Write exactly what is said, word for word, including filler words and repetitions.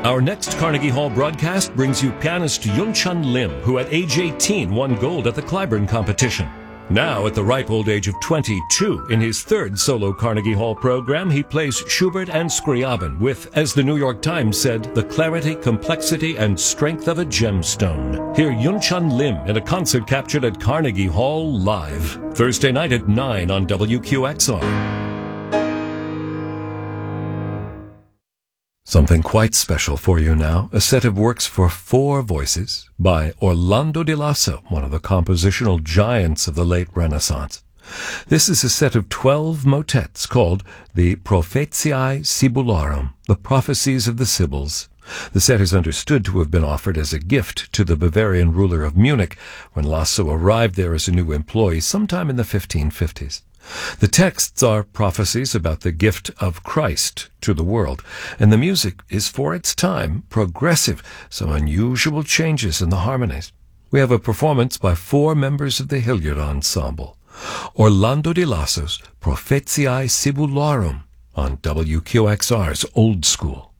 Our next Carnegie Hall broadcast brings you pianist Yunchun Lim, who at age eighteen won gold at the Clyburn competition. Now, at the ripe old age of twenty-two, in his third solo Carnegie Hall program, he plays Schubert and Scriabin with, as the New York Times said, the clarity, complexity, and strength of a gemstone. Hear Yunchun Lim in a concert captured at Carnegie Hall live, Thursday night at nine on W Q X R. Something quite special for you now, a set of works for four voices by Orlando di Lasso, one of the compositional giants of the late Renaissance. This is a set of twelve motets called the Prophetiae Sibyllarum, the Prophecies of the Sibyls. The set is understood to have been offered as a gift to the Bavarian ruler of Munich when Lasso arrived there as a new employee sometime in the fifteen fifties. The texts are prophecies about the gift of Christ to the world, and the music is, for its time, progressive, some unusual changes in the harmonies. We have a performance by four members of the Hilliard Ensemble. Orlando di Lasso's Prophetiae Sibyllarum on W Q X R's Old School.